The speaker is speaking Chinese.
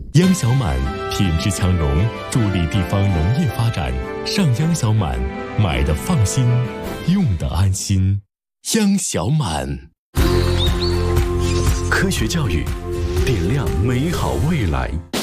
央小满品质强农，助力地方农业发展。上央小满，买的放心，用的安心。央小满。科学教育，点亮美好未来。